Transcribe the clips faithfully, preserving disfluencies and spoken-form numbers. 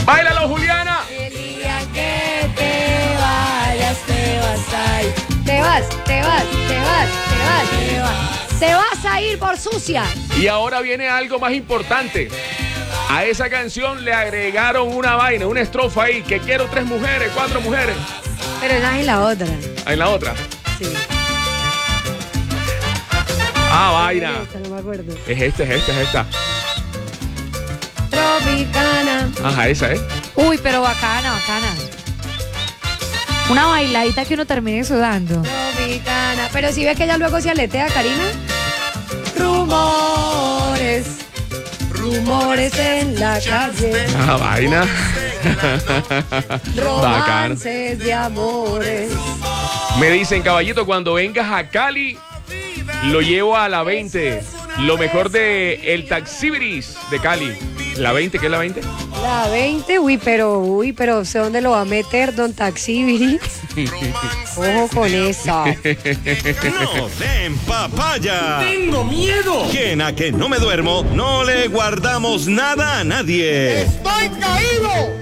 ¡Báilalo, Juliana! El día que te vayas, te vas a ir. Te vas, te vas, te vas, te vas, te vas. Te vas a ir por sucia. Y ahora viene algo más importante. A esa canción le agregaron una vaina, una estrofa ahí, que quiero tres mujeres, cuatro mujeres. Pero esa es en la otra. En la otra. Sí. Ah, vaina. Esta, no me acuerdo. Es esta, es esta, es esta. Tropicana. Ajá, esa, ¿eh? Uy, pero bacana, bacana. Una bailadita que uno termine sudando. Tropicana. Pero si ves que ella luego se aletea, Karina. Rumores. Rumores en la calle. Ah, vaina. Bacano. Romances de amores. Me dicen, caballito, cuando vengas a Cali, lo llevo a la veinte. Lo mejor de el Taxibiris de Cali. ¿La veinte? ¿Qué es la veinte? La veinte, uy, pero, uy, pero sé dónde lo va a meter, don Taxibiri. Ojo con esa. No den papaya. ¡Tengo miedo! Que en a que no me duermo, no le guardamos nada a nadie. ¡Estoy caído!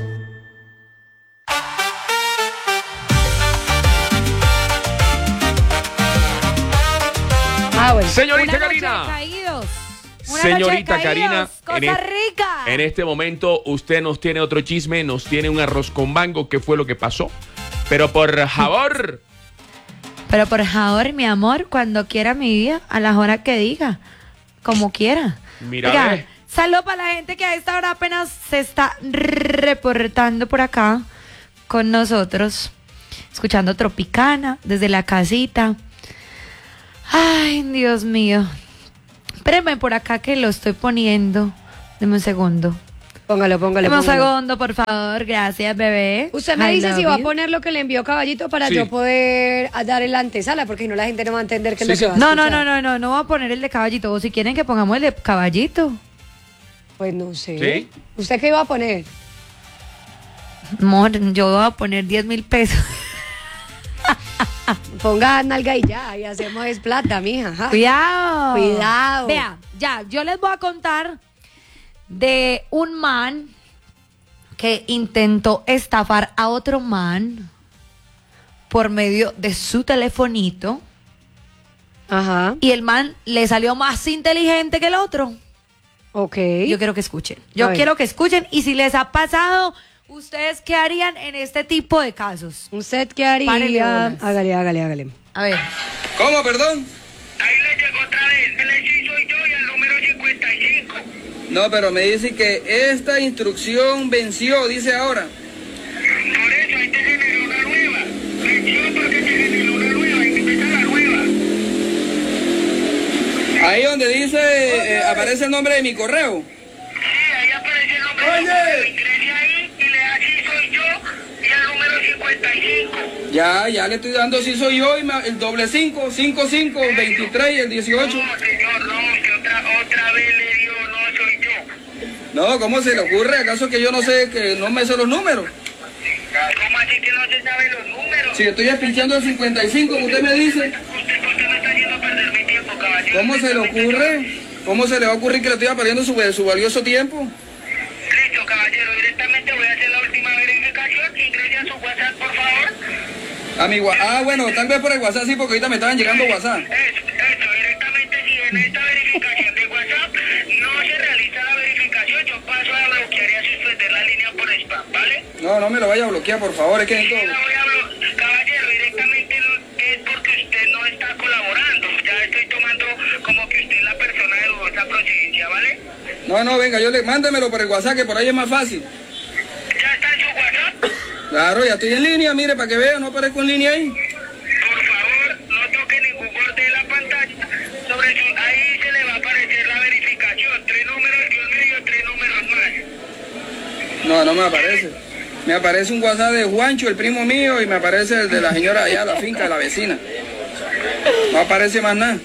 Ah, bueno. Señorita Una noche de Karina. caídos. Una Señorita noche de Karina, caídos. en, Cosa es- rica. en este momento usted nos tiene otro chisme, nos tiene un arroz con mango, ¿qué fue lo que pasó? Pero por favor, Pero por favor, mi amor, cuando quiera mi vida, a la hora que diga, como quiera. Mira, Oiga, ve. saludo para la gente que a esta hora apenas se está reportando por acá con nosotros, escuchando Tropicana desde la casita. Ay, Dios mío. Espérenme por acá que lo estoy poniendo. Deme un segundo. Póngalo, póngalo, Deme un póngalo. segundo, por favor. Gracias, bebé. Usted me I dice love si va a you. poner lo que le envió Caballito para Sí. yo poder a dar el antesala, porque si no la gente no va a entender qué es Sí, lo sí. que va a No, no, escuchar. no, no, no, no voy a poner el de caballito. O si quieren que pongamos el de caballito. Pues no sé. ¿Sí? ¿Usted qué iba a poner? Amor, yo voy a poner diez mil pesos. Ponga nalga y ya, y hacemos es plata, mija. ajá. Cuidado. Cuidado. Vea, ya, yo les voy a contar de un man que intentó estafar a otro man por medio de su telefonito Ajá. y el man le salió más inteligente que el otro. Ok. Yo quiero que escuchen. Yo A ver. quiero que escuchen y si les ha pasado, ¿ustedes qué harían en este tipo de casos? ¿Usted qué Párele haría? bolas. Hágale, hágale, hágale. A ver. ¿Cómo, perdón? Ahí le llegó otra vez, el sí soy yo y el número cincuenta y cinco. No, pero me dice que esta instrucción venció, dice ahora. Por eso ahí te generó una nueva. Venció porque te generó una nueva, hay que empezar la nueva. Ahí donde dice, eh, aparece el nombre de mi correo. Sí, ahí aparece el nombre. Oye. Oye. Ingrese ahí y le da sí soy yo y el número cincuenta y cinco. Ya, ya le estoy dando si soy yo y ma- el doble cinco, cinco, cinco, veintitrés y el dieciocho. No, señor, no, que otra, otra vez le dio no soy yo. No, ¿cómo se le ocurre? ¿Acaso que yo no sé, que no me sé los números? ¿Cómo así que no se sabe los números? Si estoy pinchando el cincuenta y cinco, usted me dice. Usted, usted me está haciendo perder mi tiempo, caballero. ¿Cómo se le ocurre? ¿Cómo se le va a ocurrir que le estoy perdiendo su, su valioso tiempo? Listo, caballero, directamente voy a hacer la última verificación. Ingrese a su WhatsApp, por favor. A mi wa- ah, bueno, tal vez por el WhatsApp sí, porque ahorita me estaban llegando WhatsApp. Eso, eso, directamente si en esta verificación de WhatsApp no se realiza la verificación, yo paso a bloquear y a suspender la línea por spam, ¿vale? No, no me lo vaya a bloquear, por favor, es que Sí, necesito... la voy a bloquear. Caballero, directamente es porque usted no está colaborando. Ya estoy tomando como que usted es la persona de dudosa procedencia, ¿vale? No, no, venga, yo le... Mándemelo por el WhatsApp, que por ahí es más fácil. ¿Ya está en su WhatsApp? Claro, ya estoy en línea, mire, para que vea, no aparezco en línea ahí. Por favor, no toque ningún borde de la pantalla. Sobre su, ahí se le va a aparecer la verificación. Tres números y un medio, tres números más. No, no me aparece. Me aparece un WhatsApp de Juancho, el primo mío, y me aparece el de la señora allá, la finca de la vecina. No aparece más nada.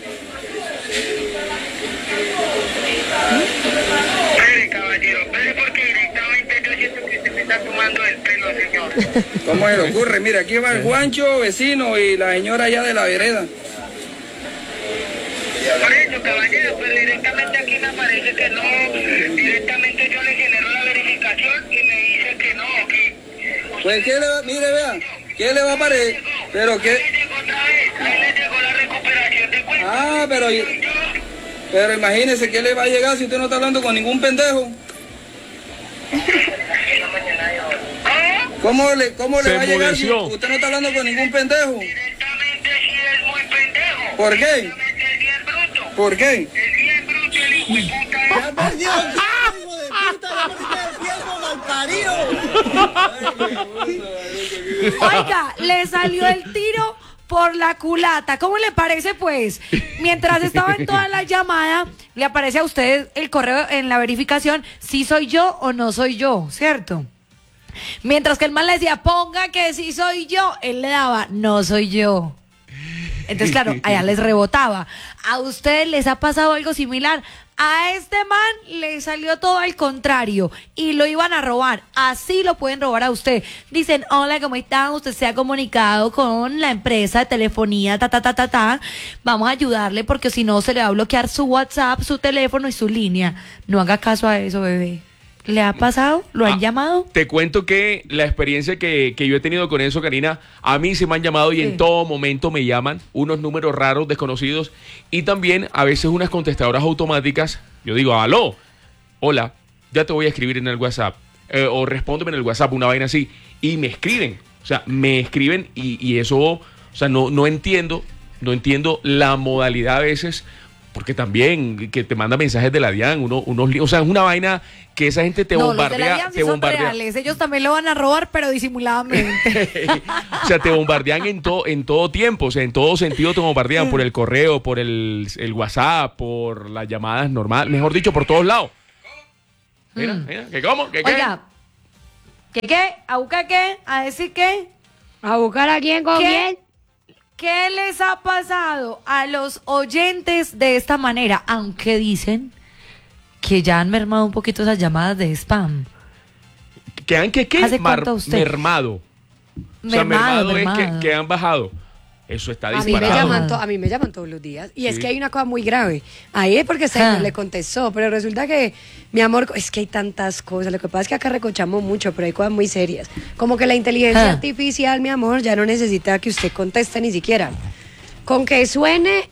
Espere, caballero, espere porque directamente yo siento que usted me está tomando el pelo, señor. ¿Cómo se le ocurre? Mira, aquí va el Juancho, vecino, y la señora allá de la vereda. Por eso, caballero, pero directamente aquí me aparece que no. Directamente yo le genero la verificación y me dice que Pues ¿qué le va, mire, vea, ¿qué le va a parecer? Pero qué... Ah, pero... Pero imagínese, ¿qué le va a llegar si usted no está hablando con ningún pendejo? ¿Cómo le, cómo le va a llegar si usted no está hablando con ningún pendejo? Directamente sí es muy pendejo. ¿Por qué? Directamente el día es bruto. ¿Por qué? El día es bruto, el hijo de puta. ¡Ya perdió el hijo de puta! ¡Ya perdió el tiempo, malparido! Oiga, le salió el tiro por la culata. ¿Cómo le parece, pues? Mientras estaba en toda la llamada, le aparece a usted el correo en la verificación, si soy yo o no soy yo, ¿cierto? Mientras que el man le decía, ponga que sí soy yo, él le daba, no soy yo. Entonces, claro, allá les rebotaba. ¿A ustedes les ha pasado algo similar? A este man le salió todo al contrario y lo iban a robar. Así lo pueden robar a usted. Dicen, hola, ¿cómo están? Usted se ha comunicado con la empresa de telefonía, ta, ta, ta, ta, ta. Vamos a ayudarle porque si no se le va a bloquear su WhatsApp, su teléfono y su línea. No haga caso a eso, bebé. ¿Le ha pasado? ¿Lo han Ah, llamado? Te cuento que la experiencia que, que yo he tenido con eso, Karina, a mí se me han llamado y Sí. en todo momento me llaman unos números raros, desconocidos, y también a veces unas contestadoras automáticas. Yo digo, aló, hola, ya te voy a escribir en el WhatsApp, eh, o respóndeme en el WhatsApp, una vaina así, y me escriben, o sea, me escriben y, y eso, o sea, no, no entiendo, no entiendo la modalidad a veces. Porque también que te manda mensajes de la DIAN, uno, unos, o sea, es una vaina que esa gente te no, bombardea, los de la DIAN sí te son bombardea. reales. Ellos también lo van a robar, pero disimuladamente. O sea, te bombardean en todo, en todo tiempo, o sea, en todo sentido te bombardean por el correo, por el, el WhatsApp, por las llamadas normales, mejor dicho, por todos lados. Mira, Mm. mira, ¿qué cómo? ¿Qué qué? Oiga, ¿qué qué? ¿A buscar qué? ¿A decir qué? ¿A buscar a quién con ¿Qué? quién? ¿Qué les ha pasado a los oyentes de esta manera? Aunque dicen que ya han mermado un poquito esas llamadas de spam. ¿Qué han qué qué? ¿Hace Mar- cuánto usted? mermado. O sea, Mermado, mermado, es mermado. que, que han bajado. Eso está A mí, me disparado. llaman to- a mí me llaman todos los días. Y es Sí. que hay una cosa muy grave. Ahí es porque se Ah. le contestó, pero resulta que, mi amor, es que hay tantas cosas. Lo que pasa es que acá recochamos mucho, pero hay cosas muy serias. Como que la inteligencia Ah. artificial, mi amor, ya no necesita que usted conteste ni siquiera. Con que suene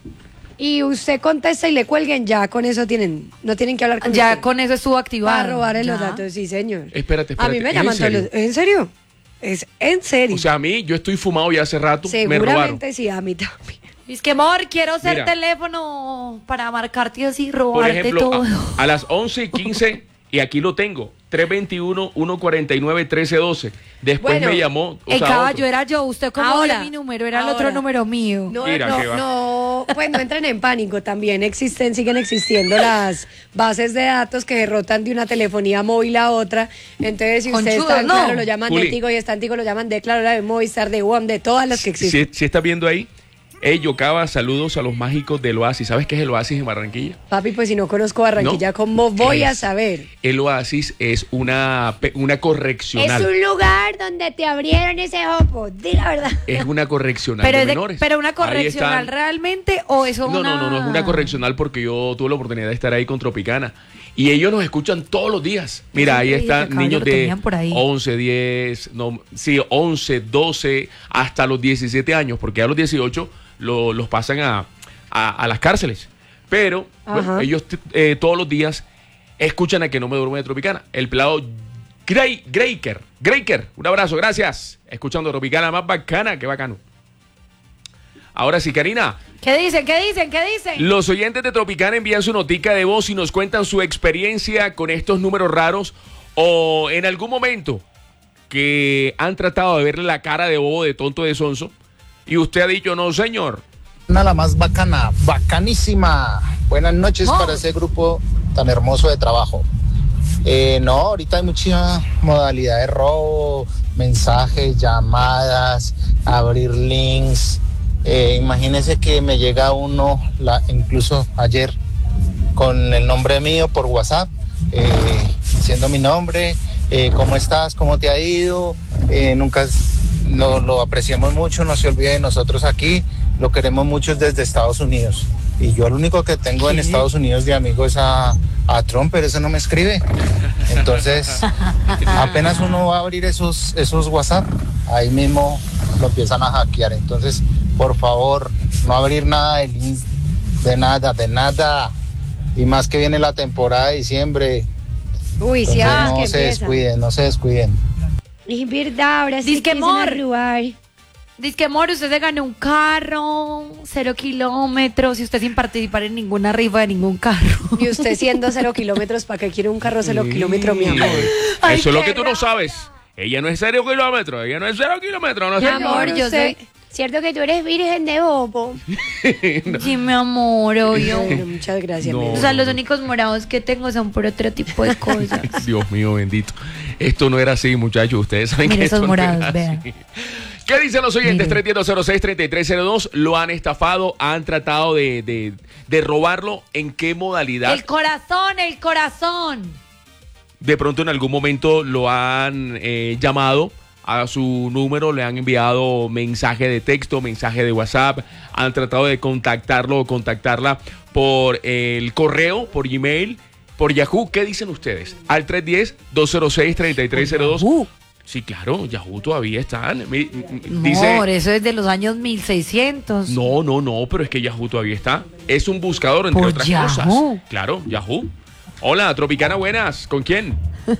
y usted contesta y le cuelguen, ya con eso tienen, no tienen que hablar con Ya usted. con eso estuvo activado. Para robarle los Ya. datos, sí, señor. Espérate, A mí espérate, me ¿es llaman en todos serio? los... ¿En serio? Es en serio. O sea, a mí, yo estoy fumado ya hace rato, me robaron. Seguramente sí, a mí también. Es que, amor, quiero ser Mira. teléfono para marcarte así, Por robarte ejemplo, todo. a, a las once y quince, y aquí lo tengo, tres veintiuno, uno cuarenta y nueve, trece doce. Después Bueno, me llamó. o El sea, caballo otro. era yo, usted como Ahora, era mi número, era el ahora. otro número mío. No, Mira que no, va. no, pues no entren en pánico también. Existen, siguen existiendo las bases de datos que rotan de una telefonía móvil a otra. Entonces, si ustedes Conchudos, están ¿no? claro, lo llaman Juli. de Tigo y están Tigo, lo llaman de Claro, de Movistar, de WOM, de todas las que existen. Si, si estás viendo ahí, hey, Yocaba, saludos a los mágicos del Oasis. ¿Sabes qué es el Oasis en Barranquilla? Papi, pues si no conozco Barranquilla, No, ¿cómo voy a es- saber? El Oasis es una, pe- una correccional. Es un lugar donde te abrieron ese ojo. Di la verdad. Es una correccional Pero, de es de- menores. pero una Ahí correccional están. realmente o eso No, una... no, no, no es una correccional porque yo tuve la oportunidad de estar ahí con Tropicana. Y ellos nos escuchan todos los días. Mira, Yo ahí creí que están caballo niños lo de tenían por ahí. once, diez, no, sí, once, doce, hasta los diecisiete años, porque a los dieciocho lo- los pasan a, a- a las cárceles. Pero bueno, Ajá. ellos t- eh, todos los días escuchan a Que No Me Duermo de Tropicana. El pelado Grey, Greyker, Greyker, un abrazo, gracias. Escuchando Tropicana, más bacana, qué bacano. Ahora sí, Karina. ¿Qué dicen? ¿Qué dicen? ¿Qué dicen? Los oyentes de Tropicana envían su notica de voz y nos cuentan su experiencia con estos números raros o en algún momento que han tratado de verle la cara de bobo, de tonto, de sonso y usted ha dicho, no señor. Una la más bacana, bacanísima. Buenas noches Oh. para ese grupo tan hermoso de trabajo. Eh, no, ahorita hay mucha modalidad de robo, mensajes, llamadas, abrir links. Eh, imagínese que me llega uno, la, incluso ayer, con el nombre mío por WhatsApp, eh, diciendo mi nombre, eh, cómo estás, cómo te ha ido, eh, nunca lo, lo apreciamos mucho, no se olvide de nosotros aquí, lo queremos mucho desde Estados Unidos. Y yo lo único que tengo en Estados Unidos de amigo es a, a Trump, pero ese no me escribe. Entonces, apenas uno va a abrir esos, esos WhatsApp, ahí mismo lo empiezan a hackear. Entonces, por favor, no abrir nada de links, de nada, de nada. Y más que viene la temporada de diciembre. Uy, sí, Entonces, ah, no que se empieza. descuiden, no se descuiden. Es verdad, ahora sí Disque empiezan a amor. robar. Dice que, amor, usted se ganó un carro, cero kilómetros, y usted sin participar en ninguna rifa de ningún carro. Y usted siendo cero kilómetros, ¿para qué quiere un carro cero kilómetros, mi amor? Ay, Eso es lo qué que tú no raro. sabes. Ella no es cero kilómetros, ella no es cero kilómetros, no Mi sé. amor, yo sé. sé. Cierto que tú eres virgen de bobo. Sí, mi amor, obvio. Bueno, muchas gracias, No. mi O amor. sea, los únicos morados que tengo son por otro tipo de cosas. Dios mío, bendito. Esto no era así, muchachos. Ustedes saben Mire que esos esto no morados, era vean. así. ¿Qué dicen los oyentes? Mire. tres uno cero, cero seis, tres tres cero dos. ¿Lo han estafado? ¿Han tratado de, de, de robarlo? ¿En qué modalidad? El corazón, el corazón. De pronto en algún momento lo han eh, llamado a su número, le han enviado mensaje de texto, mensaje de WhatsApp, han tratado de contactarlo o contactarla por el correo, por Gmail, por Yahoo. ¿Qué dicen ustedes? Al tres uno cero, dos cero seis, tres tres cero dos. Yahoo. Sí, claro, Yahoo todavía están. Mi- mi- Amor, dice, eso es de los años mil seiscientos. no, no, no, pero es que Yahoo todavía está. Es un buscador, entre ¿Por otras Yahoo? cosas. Claro, Yahoo. Hola, Tropicana, buenas. ¿Con quién?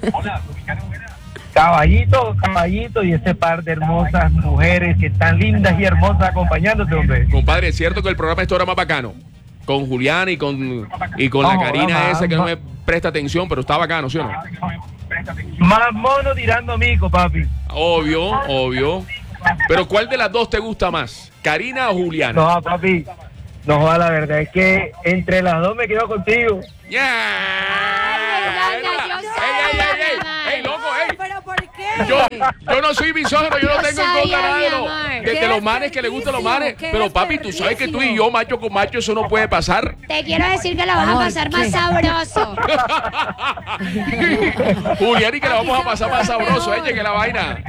Caballito, caballito y ese par de hermosas mujeres que están lindas y hermosas acompañándote, hombre. Compadre, es cierto que el programa es ahora más bacano. Con Julián y con, y con la No, Karina no, esa que no no. me presta atención, pero está bacano, ¿sí o no? Más mono tirando amigo, papi. Obvio, obvio. Pero ¿cuál de las dos te gusta más? ¿Karina o Juliana? No, papi. No, joda, la verdad es que entre las dos me quedo contigo. ¡Yeah! Ay, Yolanda, yo ¡Ey, sabía, ey, ey, ey! mamá. ¡Ey, loco, ey! ¿Pero por qué? Yo, yo no soy misógino, yo no Yo tengo en contra sabía, nada de, mi los- amor. de, de Qué los manes que le gustan los manes. desperdicio, Pero qué papi, tú sabes que tú y desperdicio. yo, macho con macho, eso no puede pasar. Te quiero decir que la vas a Amor, pasar más ¿qué? sabroso. Julián, y que la vamos a pasar más sabroso, eh, que la vaina.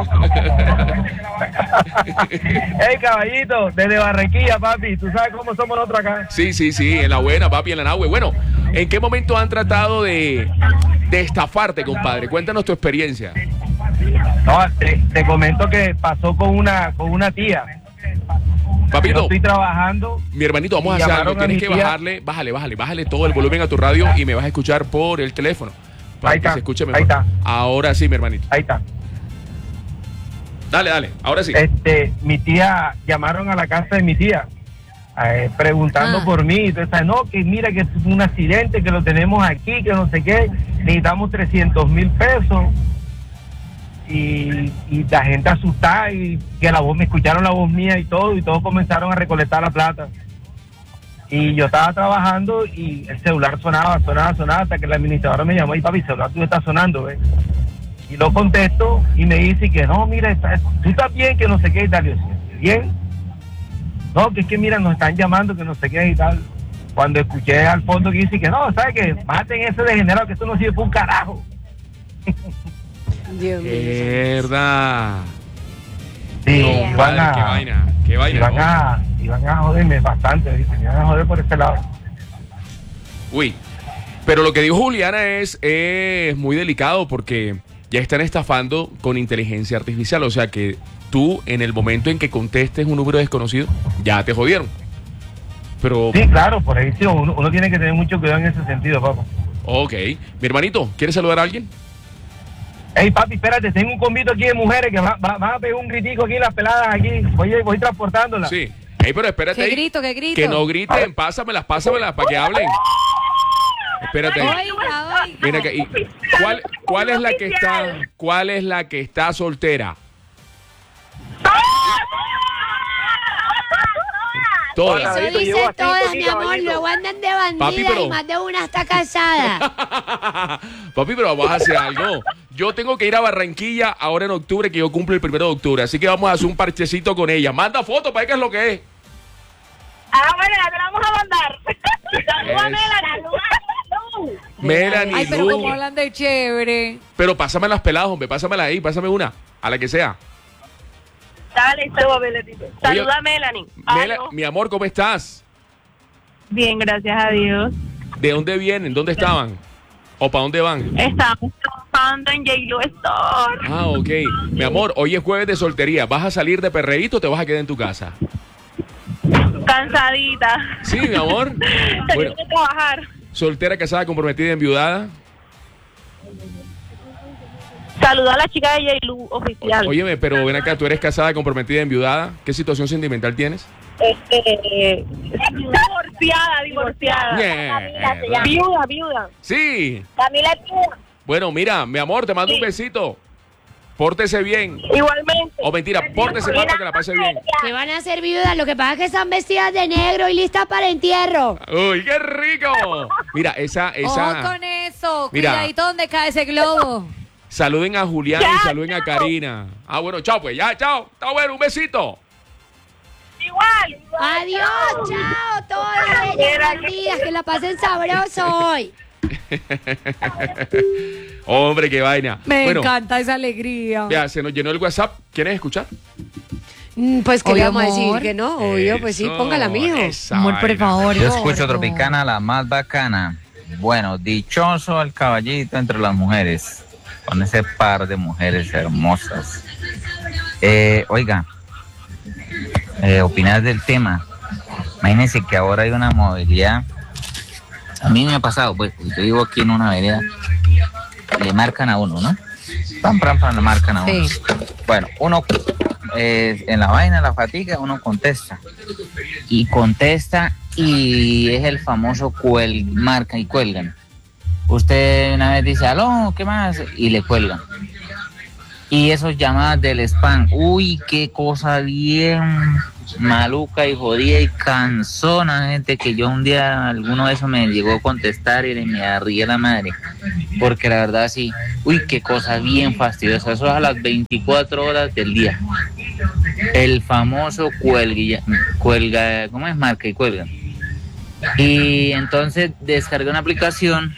Hey, caballito, desde Barranquilla, papi. Tú sabes cómo somos nosotros acá. Sí, sí, sí, en la buena, papi, en la nahue. Bueno, ¿en qué momento han tratado de, de estafarte, compadre? Cuéntanos tu experiencia. No, te, te comento que pasó con una, con una tía. Yo Papito, estoy trabajando. mi hermanito, vamos a y hacer algo. llamaron a Tienes mi que tía. bajarle, bájale, bájale, bájale todo el volumen a tu radio y me vas a escuchar por el teléfono. Para Ahí que está, se escuche ahí mejor. está. Ahora sí, mi hermanito. Ahí está. Dale, dale, ahora sí. Este, mi tía, llamaron a la casa de mi tía, eh, preguntando Ah. por mí. Entonces, no, que mira que es un accidente, que lo tenemos aquí, que no sé qué, necesitamos trescientos mil pesos. Y, y la gente asustada y que la voz, me escucharon la voz mía y todo, y todos comenzaron a recolectar la plata. Y yo estaba trabajando y el celular sonaba, sonaba, sonaba, hasta que la administradora me llamó y papi, el celular tuyo está sonando, ¿ves? Y lo contesto y me dice que no, mira, está- tú estás bien, que no sé qué y tal. Y yo, "¿Sí, bien? No, que es que mira, nos están llamando, que no sé qué y tal. Cuando escuché al fondo que dice que no, ¿sabes qué? Maten ese degenerado, que esto no sirve para un carajo. Dios mío. Verdad. Sí, No, y van padre, a, qué vaina, qué y vaina. van ¿no? a, y van a joderme bastante, dice, me van a joder por ese lado. Uy, pero lo que dijo Juliana es, es muy delicado porque ya están estafando con inteligencia artificial. O sea que tú, en el momento en que contestes un número desconocido, ya te jodieron. Pero, Sí, claro, por ahí sí, uno, uno tiene que tener mucho cuidado en ese sentido, papá. ok. Mi hermanito, ¿quieres saludar a alguien? Ey, papi, espérate, tengo un convito aquí de mujeres que va- va- van a pegar un gritico aquí, las peladas aquí. Voy, voy transportándolas. Sí. Ey, pero espérate ¿Qué ahí. grito, qué grito? Que no griten, pásamelas, pásamelas para que hablen. Espérate ahí. Oiga, oiga. Mira que, y- ¿cuál, ¿Cuál es la que está, cuál es la que está soltera? Todas. Eso Caballito, dicen llevo así, todas, aquí, mi amor. caballito. Luego andan de bandida Papi, pero- y más de una está casada. Papi, pero vamos a hacer algo. Yo tengo que ir a Barranquilla ahora en octubre, que yo cumplo el primero de octubre. Así que vamos a hacer un parchecito con ella. Manda fotos para ver qué es lo que es. Ah, bueno, ya te la vamos a mandar. Saluda a Es- Melanie. Melanie, Ay, pero Lu. como hablan de chévere. Pero pásame las peladas, hombre. Pásamela ahí, pásame una. A la que sea. Dale, estuvo, Melanie. Saluda a Melanie. Mela- Aló. mi amor, ¿cómo estás? Bien, gracias a Dios. ¿De dónde vienen? ¿Dónde estaban? ¿O para dónde van? Estamos trabajando en J-Lo Store. Ah, ok. Mi amor, hoy es jueves de soltería. ¿Vas a salir de perreíto o te vas a quedar en tu casa? Cansadita. Sí, mi amor. Tengo Bueno, que trabajar. soltera, casada, comprometida, enviudada. Saluda a la chica de J-Lo oficial. Óyeme, pero ven acá, tú eres casada, comprometida, enviudada. ¿Qué situación sentimental tienes? Este, divorciada, divorciada. Yeah. Viuda, viuda. Sí. Camila es viuda. Bueno, mira, mi amor, te mando Sí. un besito. Pórtese bien. Igualmente. O mentira, pórtese mal para que la pase bien. Que van a ser viudas, lo que pasa es que están vestidas de negro y listas para entierro. Uy, qué rico. Mira, esa, Ojo esa. con eso. Mira. Cuidadito donde cae ese globo. Saluden a Julián Ya, y saluden a chao. Karina. Ah, bueno, chao, pues, ya, chao. Está bueno, un besito. Igual. igual. Adiós, chao, todas ellas bandidas, que la pasen sabroso hoy. Hombre, qué vaina. Me bueno, encanta esa alegría. ya, se nos llenó el WhatsApp. ¿Quieres escuchar? Mm, Pues, ¿qué Obvio, le vamos a decir? amor. Que no, obvio, pues sí, Eso, póngala, mijo. esa Amor, por vaina. favor. Yo escucho gordo. Tropicana, la más bacana. Bueno, dichoso el caballito entre las mujeres, con ese par de mujeres hermosas. Eh, oiga, eh, opinar del tema. Imagínense que ahora hay una modalidad. A mí me ha pasado, pues, yo vivo aquí en una vereda, le marcan a uno, ¿no? Pam, pam, pam, le marcan a uno. Sí. Bueno, uno eh, en la vaina, la fatiga, uno contesta. Y contesta y es el famoso cuel, marca y cuelgan. Usted una vez dice, aló, ¿qué más? Y le cuelgan. Y esos llamadas del spam, uy, qué cosa bien maluca y jodida y cansona, gente, que yo un día alguno de esos me llegó a contestar y me arrié la madre. Porque la verdad sí, uy, qué cosa bien fastidiosa. Eso es a las veinticuatro horas del día. El famoso cuelga, cuelga, ¿cómo es? Marca y cuelga. Y entonces descargué una aplicación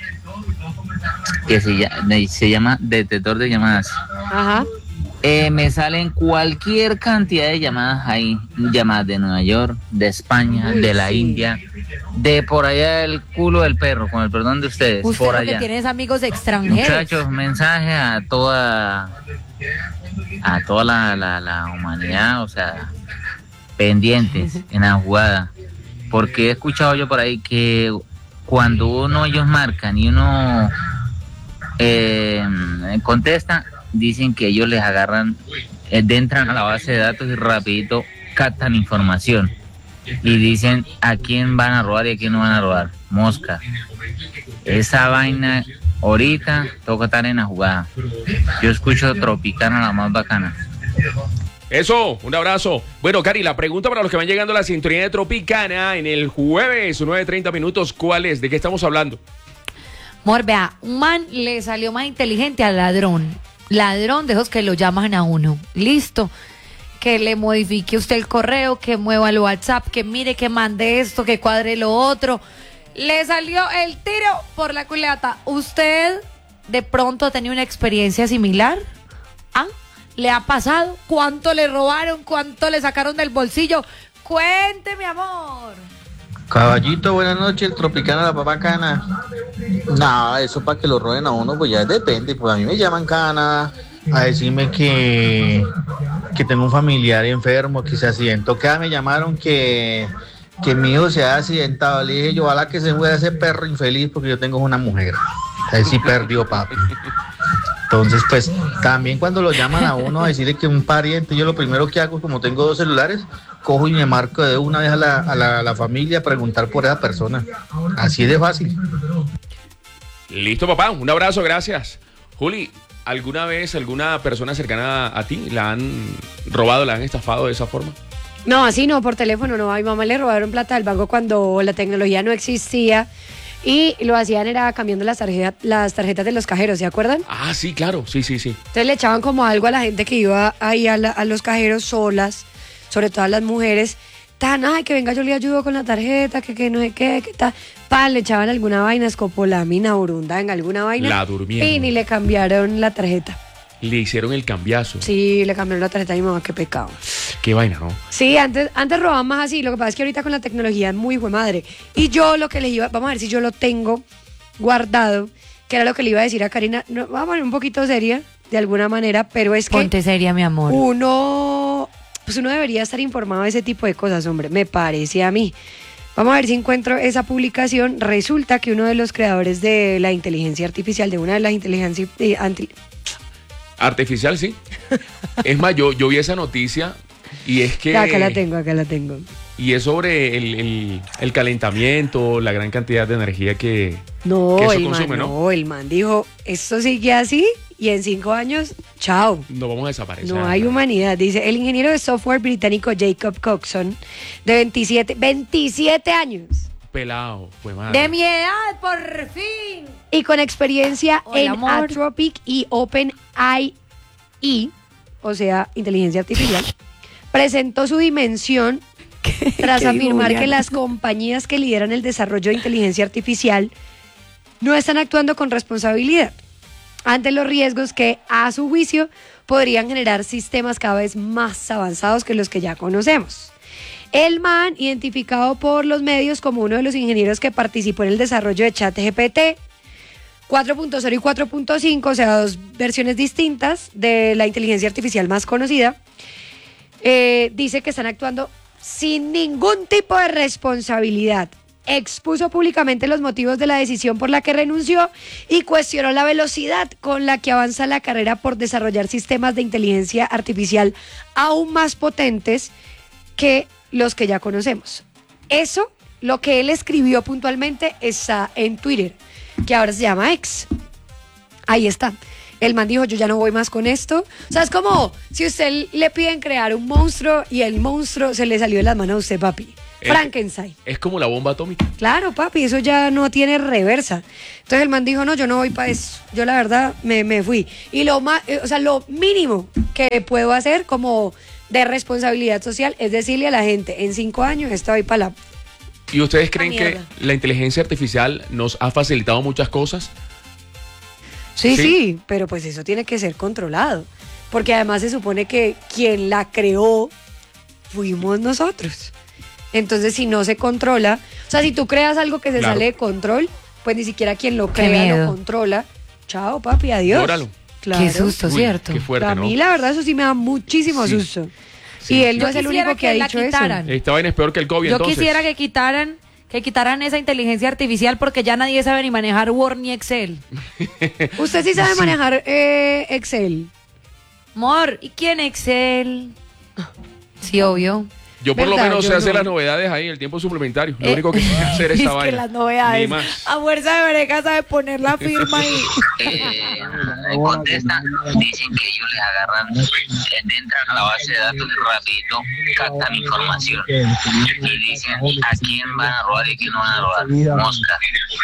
que se llama, se llama detector de llamadas. Ajá. Eh, me salen cualquier cantidad de llamadas ahí, llamadas de Nueva York, de España, Uy, de la sí. India, de por allá el culo del perro, con el perdón de ustedes, Usted por lo que allá. tiene es amigos extranjeros. Muchachos, mensaje a toda a toda la, la, la humanidad, o sea, pendientes en la jugada, porque he escuchado yo por ahí que cuando uno ellos marcan y uno eh, contesta, dicen que ellos les agarran, eh, entran a la base de datos y rapidito captan información y dicen a quién van a robar y a quién no van a robar. Mosca. Esa vaina ahorita toca estar en la jugada. Yo escucho Tropicana, la más bacana. Eso, un abrazo. Bueno, Cari, la pregunta para los que van llegando a la sintonía de Tropicana en el jueves, nueve treinta minutos, ¿cuál es? ¿De qué estamos hablando? Amor, vea, un man le salió más inteligente al ladrón. Ladrón de esos que lo llaman a uno. Listo. Que le modifique usted el correo, que mueva el WhatsApp, que mire, que mande esto, que cuadre lo otro. Le salió el tiro por la culata. ¿Usted de pronto ha tenido una experiencia similar? ¿Ah? ¿Le ha pasado? ¿Cuánto le robaron? ¿Cuánto le sacaron del bolsillo? Cuente, mi amor. Caballito, buenas noches, el Tropicana, la papá cana. No, eso para que lo roben a uno, pues ya depende. Pues a mí me llaman cana a decirme que, que tengo un familiar enfermo, que se accidentó. Que me llamaron que, que mi hijo se ha accidentado. Le dije yo, ojalá que se muera ese perro infeliz porque yo tengo una mujer. Ahí sí perdió, papi. Entonces, pues, también cuando lo llaman a uno a decirle que un pariente, yo lo primero que hago, como tengo dos celulares, cojo y me marco de una vez a la, a la, a la familia a preguntar por esa persona. Así de fácil. Listo, papá. Un abrazo, gracias. Juli, ¿alguna vez alguna persona cercana a ti la han robado, la han estafado de esa forma? No, así no, por teléfono no. A mi mamá le robaron plata del banco cuando la tecnología no existía y lo hacían era cambiando las tarjetas, las tarjetas de los cajeros, ¿se acuerdan? Ah, sí, claro. Sí, sí, sí. Entonces le echaban como algo a la gente que iba ahí a, la- a los cajeros solas, sobre todo a las mujeres, tan, ay, que venga yo le ayudo con la tarjeta, que, que no sé qué, que tal. Pa, le echaban alguna vaina, escopolamina, burunda, en alguna vaina. La durmieron. Y ni le cambiaron la tarjeta. Le hicieron el cambiazo. Sí, le cambiaron la tarjeta a mi mamá, qué pecado. Qué vaina, ¿no? Sí, antes, antes robaban más así, lo que pasa es que ahorita con la tecnología es muy buen madre. Y yo lo que les iba, vamos a ver si yo lo tengo guardado, que era lo que le iba a decir a Karina, no, vamos a poner un poquito seria, de alguna manera, pero es que Ponte seria, mi amor. uno, pues uno debería estar informado de ese tipo de cosas, hombre, me parece a mí. Vamos a ver si encuentro esa publicación. Resulta que uno de los creadores de la inteligencia artificial, de una de las inteligencias eh, anti- Artificial, sí. Es más, yo, yo vi esa noticia y es que... Acá la tengo, acá la tengo. Y es sobre el, el, el calentamiento, la gran cantidad de energía que, No, que eso el consume, man, ¿no? no, el man dijo, esto sigue así y en cinco años, chao. No vamos a desaparecer. No hay humanidad. Dice, el ingeniero de software británico Jacob Coxon, de veintisiete, veintisiete años. Pelado, pues madre. De mi edad, por fin. Y con experiencia Hola, en amor. Anthropic y OpenAI, o sea, inteligencia artificial, presentó su dimensión tras ¿Qué dijo afirmar Juliana? que las compañías que lideran el desarrollo de inteligencia artificial no están actuando con responsabilidad ante los riesgos que, a su juicio, podrían generar sistemas cada vez más avanzados que los que ya conocemos. El man, identificado por los medios como uno de los ingenieros que participó en el desarrollo de ChatGPT cuatro punto cero y cuatro punto cinco, o sea, dos versiones distintas de la inteligencia artificial más conocida, eh, dice que están actuando sin ningún tipo de responsabilidad. Expuso públicamente los motivos de la decisión por la que renunció y cuestionó la velocidad con la que avanza la carrera por desarrollar sistemas de inteligencia artificial aún más potentes que los que ya conocemos. Eso, lo que él escribió puntualmente, está en Twitter, que ahora se llama X. Ahí está. El man dijo, yo ya no voy más con esto. O sea, es como si usted le piden crear un monstruo y el monstruo se le salió de las manos a usted, papi. Eh, Frankenstein. Es como la bomba atómica. Claro, papi, eso ya no tiene reversa. Entonces el man dijo, no, yo no voy para eso. Yo la verdad me, me fui. Y lo más, o sea, lo mínimo que puedo hacer como de responsabilidad social es decirle a la gente, en cinco años estoy para la... ¿Y ustedes creen que mierda. la inteligencia artificial nos ha facilitado muchas cosas? Sí, Sí. sí, pero pues eso tiene que ser controlado. Porque además se supone que quien la creó fuimos nosotros. Entonces, si no se controla, o sea, si tú creas algo que se Claro. sale de control, pues ni siquiera quien lo Qué crea miedo. lo controla. Chao, papi, adiós. Llóralo. Claro. Qué susto, Uy, ¿cierto? qué fuerte, A ¿no? mí la verdad eso sí me da muchísimo Sí. susto. Sí, y él sí. no Yo es el quisiera único que ha que la dicho eso. quitaran. Esta vaina es peor que el COVID, Yo entonces. quisiera que quitaran, que quitaran esa inteligencia artificial porque ya nadie sabe ni manejar Word ni Excel. Usted sí sabe manejar eh, Excel. Amor, ¿y quién Excel? Sí, obvio. Yo por lo ¿Verdad? menos Yo sé hacer no. las novedades ahí, el tiempo suplementario. Lo Eh, único que sé hacer es es esa que vaina. las novedades. Ni más. A fuerza de breca sabe poner la firma y... Eh, contestan, dicen que ellos les agarran, eh, entran a la base de datos y rapidito captan información y dicen a quién van a robar y a quién no van a robar. Mosca.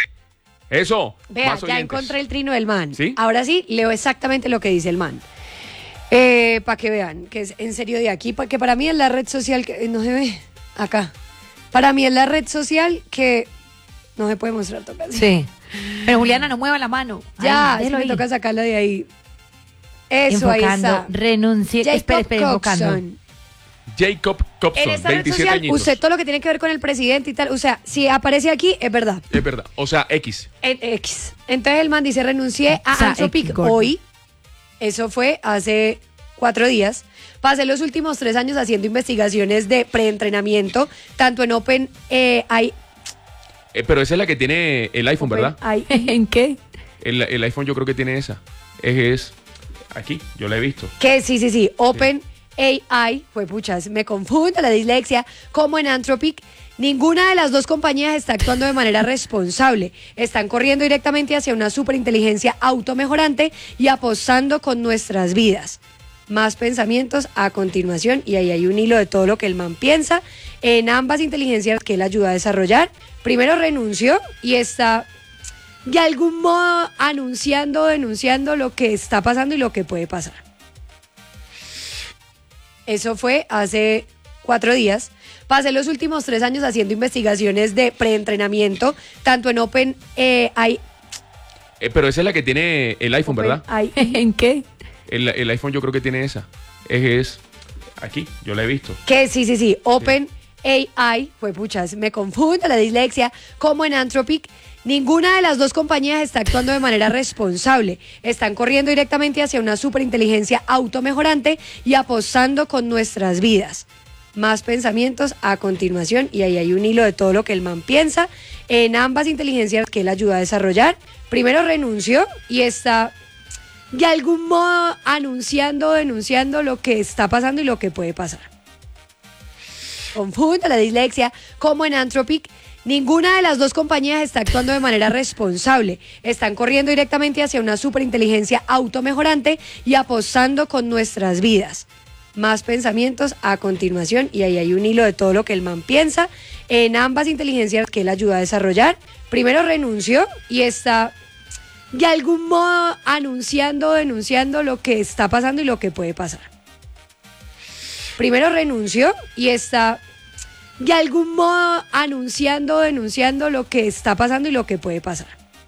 Eso. Vea, más ya oyentes. encontré el trino del man. ¿Sí? Ahora sí, leo exactamente lo que dice el man. Eh, para que vean, que es en serio de aquí, pa- que para mí es la red social que no se ve acá. Para mí es la red social que no se puede mostrar, toca así. Sí. Pero Juliana, no mueva la mano. Ya, Ay, es que déjelo me ahí. toca sacarla de ahí. Eso, ahí Enfocando, está. renuncie. Jacob Espera, espera, enfocando. Coxon. Jacob En Copson, esta red veintisiete social, añitos. usted todo lo que tiene que ver con el presidente y tal, o sea, si aparece aquí, es verdad. Es verdad. O sea, X. En X. Entonces el man dice, renuncié a O sea, Anthropic X, gordo. hoy. Eso fue hace cuatro días. Pasé los últimos tres años haciendo investigaciones de preentrenamiento, tanto en Open eh, I- Eh, pero esa es la que tiene el iPhone, ¿verdad? Open ¿En qué? El, el iPhone yo creo que tiene esa. Es, es aquí, yo la he visto. que sí, sí, sí, Open A I, fue puchas, me confundo la dislexia, como en Anthropic. Ninguna de las dos compañías está actuando de manera responsable. Están corriendo directamente hacia una superinteligencia automejorante y apostando con nuestras vidas. Más pensamientos a continuación, y ahí hay un hilo de todo lo que el man piensa en ambas inteligencias que él ayuda a desarrollar. Primero renunció y está de algún modo anunciando, denunciando lo que está pasando y lo que puede pasar. Eso fue hace cuatro días. Pasé los últimos tres años haciendo investigaciones de preentrenamiento, tanto en Open eh, I- Eh, pero esa es la que tiene el iPhone, ¿verdad? I- ¿En qué? El, el iPhone yo creo que tiene esa. Es, es aquí, yo la he visto. Que sí, sí, sí. Open A I, fue puchas, me confundo la dislexia, como en Anthropic. Ninguna de las dos compañías está actuando de manera responsable. Están corriendo directamente hacia una superinteligencia automejorante y apostando con nuestras vidas. Más pensamientos a continuación, y ahí hay un hilo de todo lo que el man piensa en ambas inteligencias que él ayuda a desarrollar. Primero renunció y está de algún modo anunciando, denunciando lo que está pasando y lo que puede pasar. Confundo la dislexia, como en Anthropic. Ninguna de las dos compañías está actuando de manera responsable. Están corriendo directamente hacia una superinteligencia automejorante y apostando con nuestras vidas. Más pensamientos a continuación, y ahí hay un hilo de todo lo que el man piensa en ambas inteligencias que él ayuda a desarrollar. Primero renunció y está de algún modo anunciando, denunciando lo que está pasando y lo que puede pasar. Primero renunció y está de algún modo anunciando, denunciando lo que está pasando y lo que puede pasar.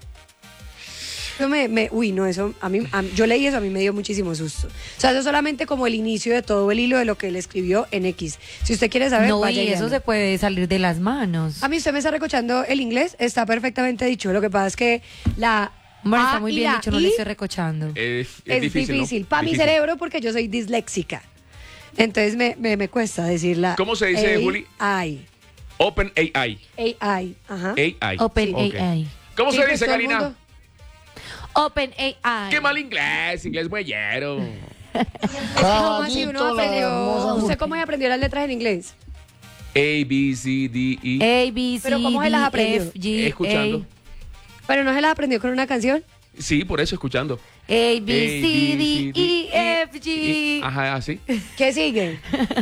Eso me, me, uy, no, eso, a mí, a, yo leí eso, a mí me dio muchísimo susto. O sea, eso es solamente como el inicio de todo el hilo de lo que él escribió en X. Si usted quiere saber, No, vaya y eso vean. se puede salir de las manos. A mí usted me está recochando el inglés, está perfectamente dicho. Lo que pasa es que la Bueno, A está muy y bien la dicho, no I le estoy recochando. Es, es es difícil, difícil. ¿no? Para mi Difícil. cerebro, porque yo soy disléxica. Entonces me, me, me cuesta decirla. ¿Cómo se dice, Juli? A I. Open A I. A I. Ajá. A I. Open Ok. A I. ¿Cómo Sí, se pues dice, todo el Karina? mundo- Open A I. Qué mal inglés, inglés muellero. ¿Cómo así uno Caballito, la aprendió? hermosa ¿Usted cómo aprendió las letras en inglés? A, B, C, D, E. A, B, C, Pero ¿cómo se las D, aprendió? F, G, Escuchando. Pero no se las aprendió con una canción. Sí, por eso escuchando. A, B, C, D, E, F, Y- G. Ajá, así. ¿Qué sigue?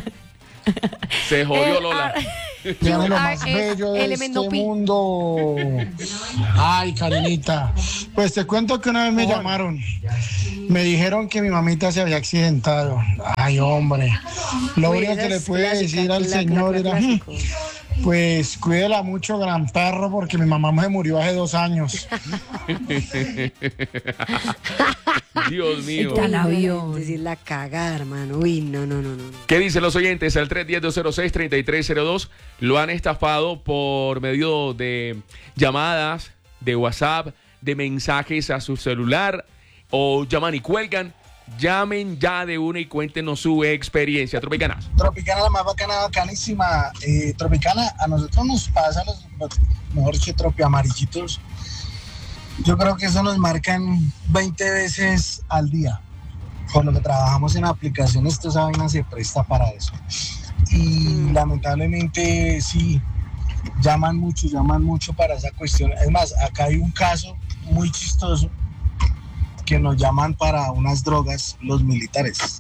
Se jodió El Lola. ar- Tiene lo Ah, más es bello de elemento este pi. mundo. Ay, Karinita. Pues te cuento que una vez me llamaron. Me dijeron que mi mamita se había accidentado. Ay, hombre. Lo Uy, único esa que le es pude clásica, decir al cla- señor cla- era, clásico. "Mm, pues cuídela mucho, gran perro, porque mi mamá se murió hace dos años." Dios mío. Está el avión. Decir la cagada, hermano. Uy, no, no, no, no. no. ¿Qué dicen los oyentes? Al tres uno cero, dos cero seis, tres tres cero dos lo han estafado por medio de llamadas, de WhatsApp, de mensajes a su celular, o llaman y cuelgan. Llamen ya de una y cuéntenos su experiencia. Tropicanas. Tropicana, la más bacana, bacanísima. Eh, Tropicana, a nosotros nos pasa, los, mejor dicho, tropi amarillitos. Yo creo que eso nos marcan veinte veces al día. Por lo que trabajamos en aplicaciones, toda esa vaina se presta para eso. Y lamentablemente, sí, llaman mucho, llaman mucho para esa cuestión. Es más, acá hay un caso muy chistoso que nos llaman para unas drogas los militares.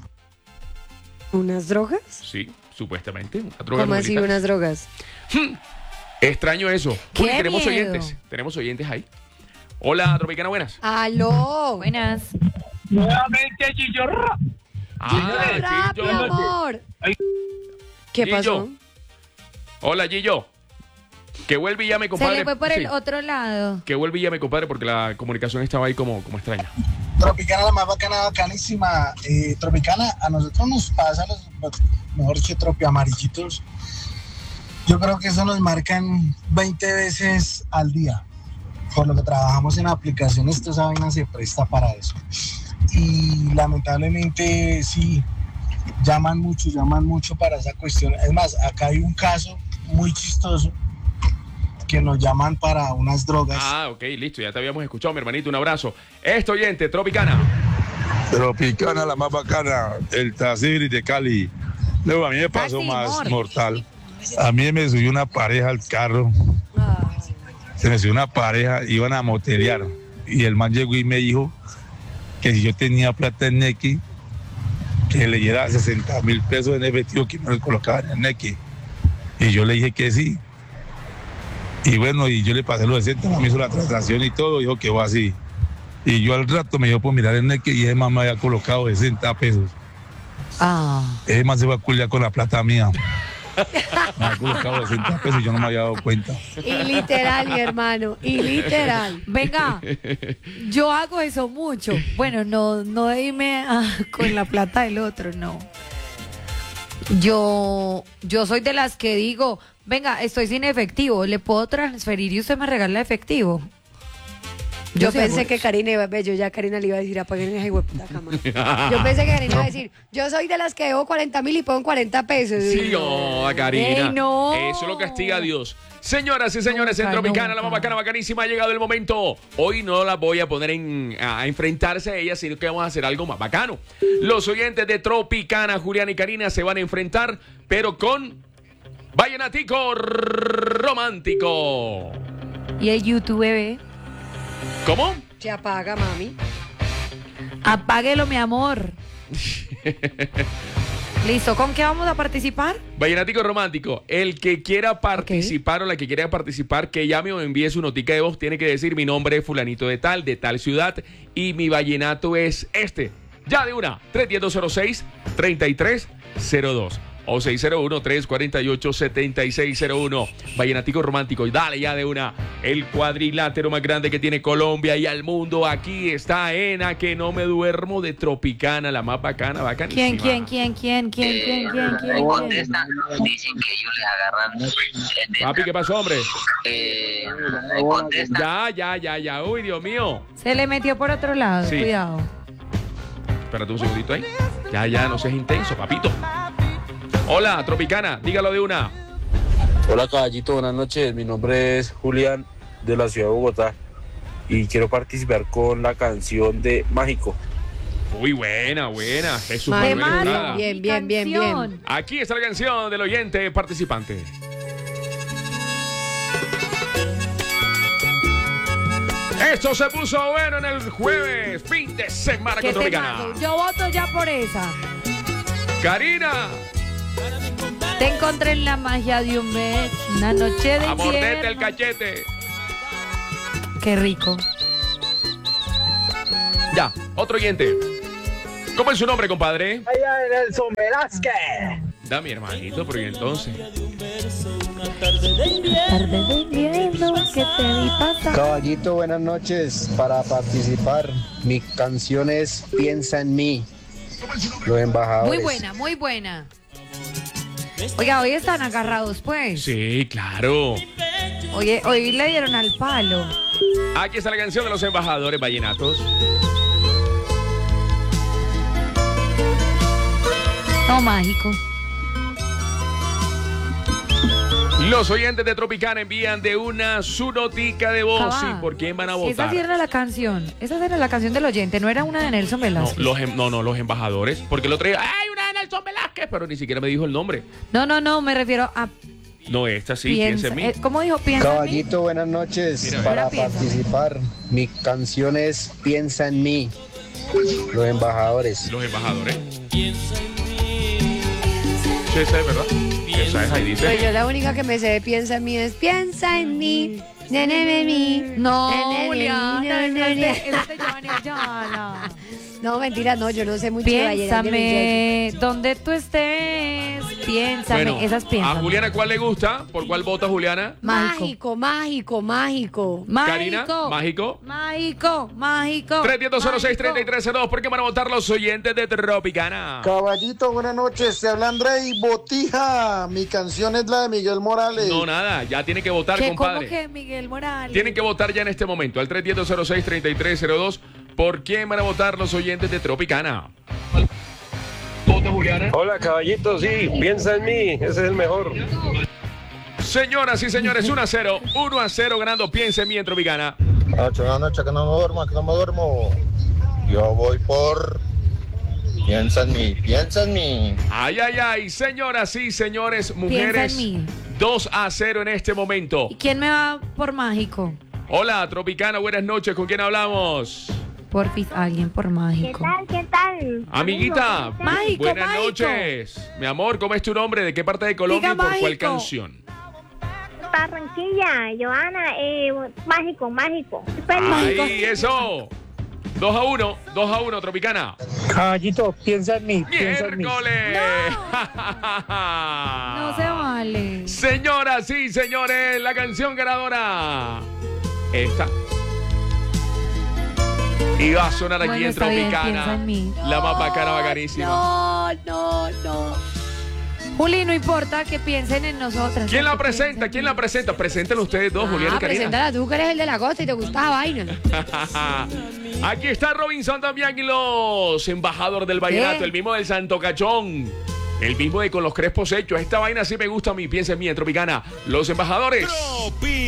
¿Unas drogas? Sí, supuestamente. Una droga ¿Cómo no así militar. unas drogas? Extraño eso. ¡Qué Uy, tenemos miedo! oyentes. Tenemos oyentes ahí. Hola, Tropicana, buenas. ¡Aló! Buenas. Nuevamente, Chillorro. Ah, ¡Rap, mi Gillo. amor! ¿Qué Gillo. pasó? Hola, Gillo. Que vuelve y llame, Se compadre. le fue por Sí. el otro lado. Que vuelve y llame, compadre, porque la comunicación estaba ahí como, como extraña. Tropicana, la más bacana, bacanísima. Eh, Tropicana, a nosotros nos pasa, los, mejor dicho, tropi amarillitos. Yo creo que eso nos marcan veinte veces al día. Por lo que trabajamos en aplicaciones, toda esa vaina se presta para eso. Y lamentablemente, sí, llaman mucho, llaman mucho para esa cuestión. Es más, acá hay un caso muy chistoso que nos llaman para unas drogas. Ah, ok, listo, ya te habíamos escuchado, mi hermanito, un abrazo. Este oyente, Tropicana. Tropicana, la más bacana, el Tazibri de Cali. Luego a mí me pasó Casi más mor. mortal. A mí me subió una pareja al carro. Se me subió una pareja, iban a moterear. Y el man llegó y me dijo que si yo tenía plata en Nequi, que le diera sesenta mil pesos en efectivo que me lo colocaba en el Nequi. Y yo le dije que sí. Y bueno, y yo le pasé los sesenta, me hizo la transacción y todo, dijo que va así. Y yo al rato me dio por mirar el Nequi y ese man me había colocado sesenta pesos. Ah. Ese man se va a culiar con la plata mía. Me ha colocado doscientos pesos y yo no me había dado cuenta. Y literal, mi hermano, y literal. Venga, yo hago eso mucho. Bueno, no, no de irme a- con la plata del otro, no. Yo, yo soy de las que digo, venga, estoy sin efectivo, ¿le puedo transferir y usted me regala efectivo? Yo sí pensé hago que eso. Karina iba a ver, yo ya Karina le iba a decir, apaguen esa hueputa cama. Yo pensé que Karina iba a decir, yo soy de las que debo cuarenta mil y pongo cuarenta pesos. Sí, no, Karina. Ey, no. Eso lo castiga a Dios. Señoras y señores, en Nunca, Tropicana, la nunca. más bacana, bacanísima, ha llegado el momento. Hoy no la voy a poner en, a enfrentarse a ella, sino que vamos a hacer algo más bacano. Los oyentes de Tropicana, Julián y Karina, se van a enfrentar, pero con Vallenatico Romántico. Y el YouTube, bebé. ¿Cómo? Se apaga, mami. Apáguelo, mi amor. Listo, ¿con qué vamos a participar? Vallenatico Romántico, el que quiera participar o la que quiera participar, que llame o envíe su notica de voz, tiene que decir mi nombre es fulanito de tal, de tal ciudad, y mi vallenato es este. Ya de una, tres uno cero, dos cero seis, tres tres cero dos o seis cero uno, tres cuatro ocho, siete seis cero uno. Vallenatico Romántico, y dale ya de una. El cuadrilátero más grande que tiene Colombia y al mundo, aquí está en A Que No Me Duermo de Tropicana, la más bacana, bacanísima. ¿Quién, quién, quién, quién, quién, quién, quién, Me quién, quién? contestan, dicen que ellos les agarran. eh, Papi, ¿qué pasó, hombre? eh, me contestan. Ya, ya, ya, ya. Uy, Dios mío. Se le metió por otro lado, Sí. cuidado. Espérate un segundito ahí. Ya, ya, no seas intenso, papito. Hola, Tropicana, dígalo de una. Hola caballito, buenas noches. Mi nombre es Julián de la ciudad de Bogotá y quiero participar con la canción de Mágico. Muy buena, buena. Jesús Madre Manuel mía, Estrada. bien, bien, bien, bien. Aquí está la canción del oyente participante. Esto se puso bueno en el jueves, fin de semana ¿Qué con te Tropicana. mando? Yo voto ya por esa. Karina, Te encontré en la magia de un mes, una noche de a morderte el invierno. cachete. Qué rico. Ya, otro oyente. ¿Cómo es su nombre, compadre? Allá Nelson Velázquez. Da mi hermanito, pero ¿y entonces? Tarde de invierno que te vi pasar. Caballito, buenas noches. Para participar, mi canción es Piensa en mí. Los embajadores. Muy buena, muy buena. Oiga, hoy están agarrados, pues. Sí, claro. Oye, hoy le dieron al palo. Aquí está la canción de los embajadores vallenatos. No, mágico. Los oyentes de Tropicana envían de una su notica de voz. Cabá. ¿Y por quién van a Esa votar? sí era la canción. Esa era la canción del oyente, no era una de Nelson No, Velázquez. los, em- no, no, los embajadores. Porque el otro día, ¡ay, una de Nelson Velázquez! Pero ni siquiera me dijo el nombre. No, no, no, me refiero a No, esta sí, piensa. piensa en mí. eh, ¿Cómo dijo? Piensa en mí. Caballito, buenas noches. Mira, Para mira, piensa. participar, mi canción es Piensa en mí. Los embajadores. Los embajadores. Sí, esa es verdad. Esa es, ahí dice. Pues yo la única que me sé de piensa en mí es piensa en mí. Nene en mí. No, Nene, Juliana, nene, no es de- nene. es de Giovanni Ayala. No, mentira, no, yo no sé mucho de vallenato. Piénsame, donde tú estés, piénsame, Bueno, esas a piensan. Juliana, ¿cuál le gusta? ¿Por cuál vota Juliana? Mágico, mágico, mágico. Karina, mágico. Mágico, mágico. tres uno cero, seis tres tres cero dos. ¿Por qué van a votar los oyentes de Tropicana? Caballito, buenas noches. Se habla Andrei Botija. Mi canción es la de Miguel Morales. No, nada, ya tiene que votar, ¿Qué, ¿Cómo compadre. que Miguel Morales? Tienen que votar ya en este momento, al tres uno cero, seis tres tres cero dos. ¿Por quién van a votar los oyentes de Tropicana? Hola caballito, sí, piensa en mí, ese es el mejor. Señoras y señores, uno a cero, uno a cero ganando Piensa en mí en Tropicana. Noche, buenas noches, que no me duermo, que no me duermo. Yo voy por Piensa en mí, piensa en mí. Ay, ay, ay, señoras y señores, mujeres, Piensa en mí. dos a cero en este momento. ¿Y quién me va por mágico? Hola, Tropicana, buenas noches, ¿con quién hablamos? Porfis, alguien por mágico. ¿Qué tal? Amiguita, Mágico, buenas mágico. noches. Mi amor, ¿cómo es tu nombre? ¿De qué parte de Colombia Diga y por cuál mágico. canción? Barranquilla, Joana, eh, mágico, mágico. Súper mágico. Ahí, eso. dos a uno, dos a uno, Tropicana. Caballito, piensa en mí, piensa en mí. ¡Miércoles! No se va. vale. Señoras y señores, la canción ganadora. Esta. Y va a sonar aquí Bueno, en está bien, piensa Tropicana. en mí. La más bacana, bacanísima. No, no, no. Juli, no importa que piensen en nosotras. ¿Quién la que presenta? ¿Quién la presenta? Preséntenlo ustedes dos, Julián Ah, y Karina. preséntala tú, que eres el de la costa y te gusta esa vaina. Aquí está Robinson también y los embajadores del vallenato, ¿Qué? el mismo del Santo Cachón, el mismo de con los crespos hechos. Esta vaina sí me gusta a mí, piensa en mí, en Tropicana. Los embajadores.